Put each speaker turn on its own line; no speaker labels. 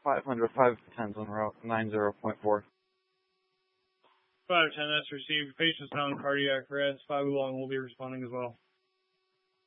500, 510's on route 90.4.
510, that's received. Patient's on cardiac arrest. 5 along will be responding as well.